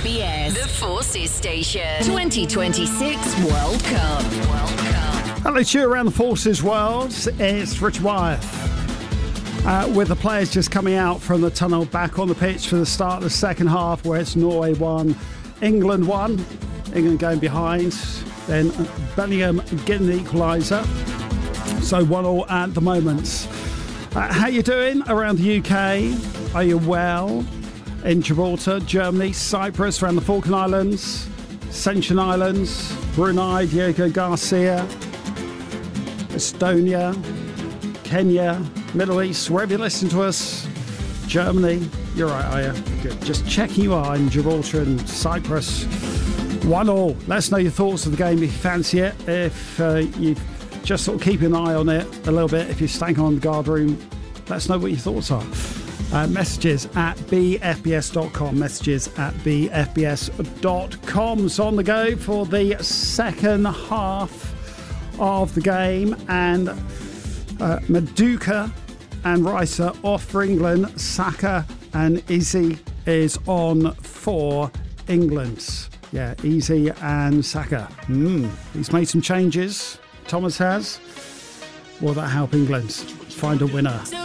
BFBS, the Forces Station. 2026 World Cup. Hello to you around the Forces world. It's Rich Wyeth. With the players just coming out from the tunnel back on the pitch for the start of the second half, where it's Norway 1, England 1. England going behind. Then Bellingham getting the equaliser. So 1-1 at the moment. How you doing around the UK? Are you well? In Gibraltar, Germany, Cyprus, around the Falkland Islands, Ascension Islands, Brunei, Diego Garcia, Estonia, Kenya, Middle East, wherever you listen to us. Germany, you're right, are you? Good. Just checking you are in Gibraltar and Cyprus. 1-1. Let us know your thoughts of the game if you fancy it. If you just sort of keep an eye on it a little bit, if you're staying on the guard room, let us know what your thoughts are. Messages at bfbs.com. Messages at bfbs.com. So on the go for the second half of the game. And Maduka and Ricer off for England. Saka and Izzy is on for England. Yeah, Izzy and Saka. He's made some changes. Thomas has. Will that help England find a winner?